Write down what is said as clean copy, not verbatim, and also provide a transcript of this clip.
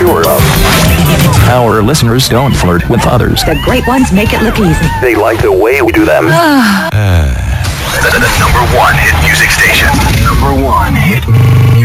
sure of. Our listeners don't flirt with others. The great ones make it look easy. They like the way we do them. The number one hit music station. Number one hit